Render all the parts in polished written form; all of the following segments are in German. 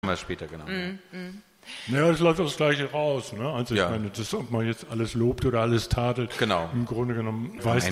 wir später, genau. Ja, es läuft das Gleiche raus. Ne? Also ich meine, das, ob man jetzt alles lobt oder alles tadelt, im Grunde genommen weiß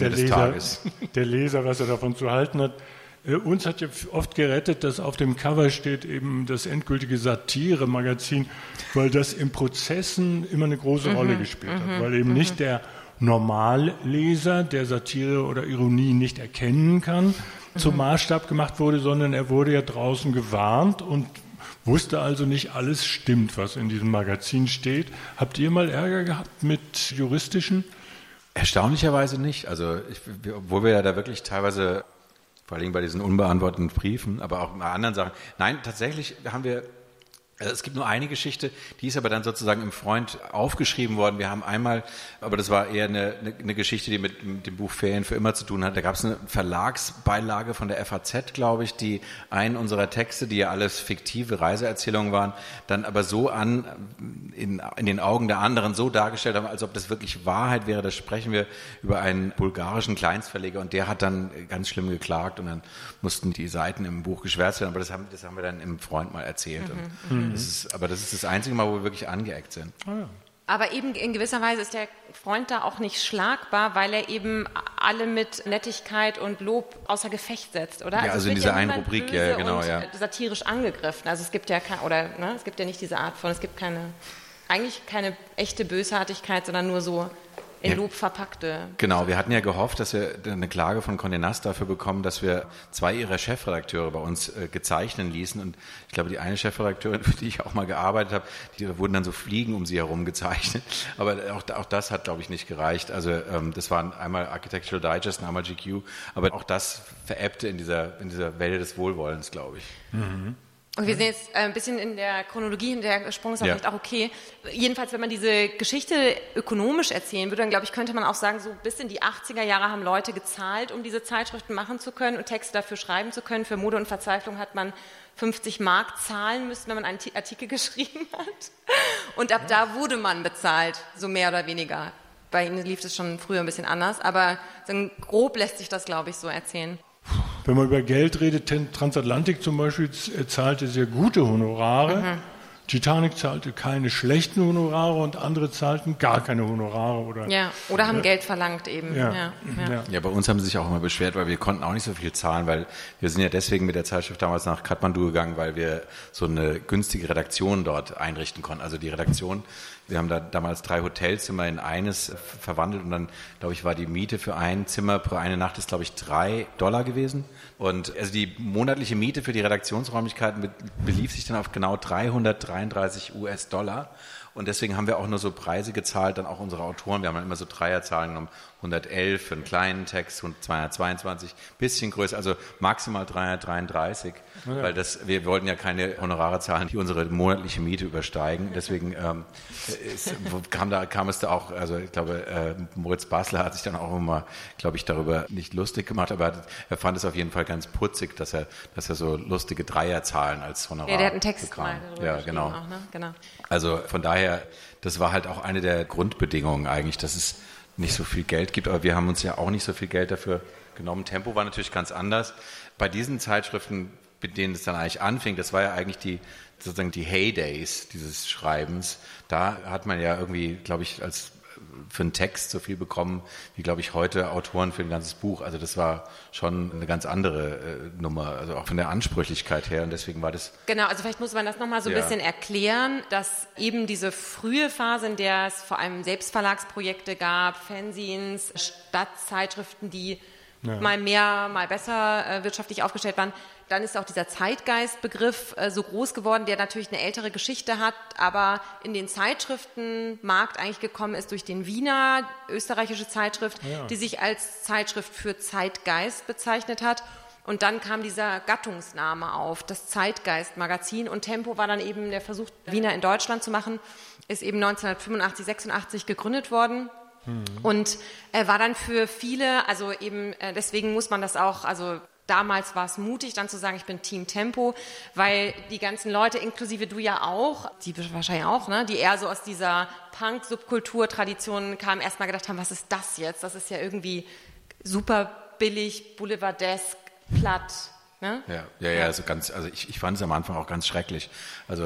der Leser, was er davon zu halten hat. Uns hat ja oft gerettet, dass auf dem Cover steht eben das endgültige Satire-Magazin, weil das in Prozessen immer eine große Rolle gespielt hat, weil eben nicht der Normalleser, der Satire oder Ironie nicht erkennen kann, zum Maßstab gemacht wurde, sondern er wurde ja draußen gewarnt und wusste also nicht, alles stimmt, was in diesem Magazin steht. Habt ihr mal Ärger gehabt mit juristischen? Erstaunlicherweise nicht. Also, obwohl wir ja da wirklich teilweise, vor allem bei diesen unbeantworteten Briefen, aber auch bei anderen Sachen. Nein, tatsächlich haben wir, also es gibt nur eine Geschichte, die ist aber dann sozusagen im Freund aufgeschrieben worden. Wir haben einmal, aber das war eher eine Geschichte, die mit dem Buch Ferien für immer zu tun hat. Da gab es eine Verlagsbeilage von der FAZ, glaube ich, die einen unserer Texte, die ja alles fiktive Reiseerzählungen waren, dann aber so in den Augen der anderen so dargestellt haben, als ob das wirklich Wahrheit wäre. Da sprechen wir über einen bulgarischen Kleinstverleger und der hat dann ganz schlimm geklagt und dann mussten die Seiten im Buch geschwärzt werden. Aber das haben wir dann im Freund mal erzählt. Das ist das einzige Mal, wo wir wirklich angeeckt sind. Oh ja. Aber eben in gewisser Weise ist der Freund da auch nicht schlagbar, weil er eben alle mit Nettigkeit und Lob außer Gefecht setzt, oder? Ja, also in dieser einen Rubrik, ja, genau, ja. Satirisch angegriffen. Also es gibt ja es gibt ja nicht diese Art von, es gibt eigentlich keine echte Bösartigkeit, sondern nur so in Lob verpackte. Genau, wir hatten ja gehofft, dass wir eine Klage von Condé Nast dafür bekommen, dass wir 2 ihrer Chefredakteure bei uns gezeichnen ließen. Und ich glaube, die eine Chefredakteurin, für die ich auch mal gearbeitet habe, die wurden dann so Fliegen um sie herum gezeichnet. Aber auch das hat, glaube ich, nicht gereicht. Also das waren einmal Architectural Digest und einmal GQ. Aber auch das verebbte in dieser Welle des Wohlwollens, glaube ich. Mhm. Und wir sind jetzt ein bisschen in der Chronologie hinterhergesprungen, ist auch vielleicht auch okay. Jedenfalls, wenn man diese Geschichte ökonomisch erzählen würde, dann glaube ich, könnte man auch sagen, so bis in die 80er Jahre haben Leute gezahlt, um diese Zeitschriften machen zu können und Texte dafür schreiben zu können. Für Mode und Verzweiflung hat man 50 Mark zahlen müssen, wenn man einen Artikel geschrieben hat. Und ab da wurde man bezahlt, so mehr oder weniger. Bei Ihnen lief es schon früher ein bisschen anders, aber so grob lässt sich das, glaube ich, so erzählen. Wenn man über Geld redet, Transatlantik zum Beispiel zahlte sehr gute Honorare. Titanic zahlte keine schlechten Honorare und andere zahlten gar keine Honorare. Oder haben Geld verlangt eben. Ja, bei uns haben sie sich auch immer beschwert, weil wir konnten auch nicht so viel zahlen, weil wir sind ja deswegen mit der Zeitschrift damals nach Kathmandu gegangen, weil wir so eine günstige Redaktion dort einrichten konnten. Also die Redaktion, wir haben da damals 3 Hotelzimmer in eines verwandelt und dann, glaube ich, war die Miete für ein Zimmer pro eine Nacht ist, glaube ich, $3 gewesen. Und also die monatliche Miete für die Redaktionsräumlichkeiten belief sich dann auf genau 333 US-Dollar. Und deswegen haben wir auch nur so Preise gezahlt, dann auch unsere Autoren. Wir haben dann immer so Dreierzahlen genommen, 111 für einen kleinen Text und 222, bisschen größer, also maximal 333, weil wir wollten ja keine Honorare zahlen, die unsere monatliche Miete übersteigen. Deswegen kam es da auch, also ich glaube, Moritz Basler hat sich dann auch immer, glaube ich, darüber nicht lustig gemacht, aber er fand es auf jeden Fall ganz putzig, dass er so lustige Dreierzahlen als Honorar der hat einen Text bekam. mal darüber geschrieben auch, ne? Genau. Also von daher, das war halt auch eine der Grundbedingungen eigentlich, dass es nicht so viel Geld gibt, aber wir haben uns ja auch nicht so viel Geld dafür genommen. Tempo war natürlich ganz anders. Bei diesen Zeitschriften, mit denen es dann eigentlich anfing, das war ja eigentlich sozusagen die Heydays dieses Schreibens. Da hat man ja irgendwie, glaube ich, für einen Text so viel bekommen, wie, glaube ich, heute Autoren für ein ganzes Buch. Also das war schon eine ganz andere Nummer, also auch von der Ansprüchlichkeit her. Und deswegen war das... Genau, also vielleicht muss man das nochmal so ein bisschen erklären, dass eben diese frühe Phase, in der es vor allem Selbstverlagsprojekte gab, Fanzines, Stadtzeitschriften, die mal mehr, mal besser wirtschaftlich aufgestellt waren, dann ist auch dieser Zeitgeistbegriff so groß geworden, der natürlich eine ältere Geschichte hat, aber in den Zeitschriftenmarkt eigentlich gekommen ist durch den Wiener, österreichische Zeitschrift, die sich als Zeitschrift für Zeitgeist bezeichnet hat. Und dann kam dieser Gattungsname auf, das Zeitgeist-Magazin. Und Tempo war dann eben der Versuch, Wiener in Deutschland zu machen, ist eben 1985, 86 gegründet worden. Und war dann für viele, also eben deswegen muss man das auch, also damals war es mutig, dann zu sagen, ich bin Team Tempo, weil die ganzen Leute, inklusive du ja auch, die wahrscheinlich auch, ne, die eher so aus dieser Punk-Subkultur-Tradition kamen, erstmal gedacht haben, was ist das jetzt? Das ist ja irgendwie super billig, boulevardesk, platt. Ne? Ja, also ich fand es am Anfang auch ganz schrecklich. Also